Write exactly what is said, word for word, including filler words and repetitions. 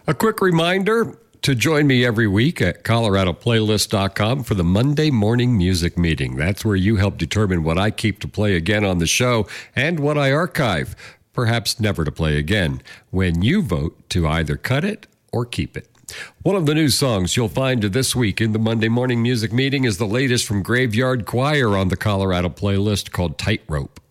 A quick reminder to join me every week at colorado playlist dot com for the Monday morning music meeting. That's where you help determine what I keep to play again on the show and what I archive, perhaps never to play again, when you vote to either cut it or keep it. One of the new songs you'll find this week in the Monday morning music meeting is the latest from Graveyard Choir on the Colorado Playlist called Tightrope.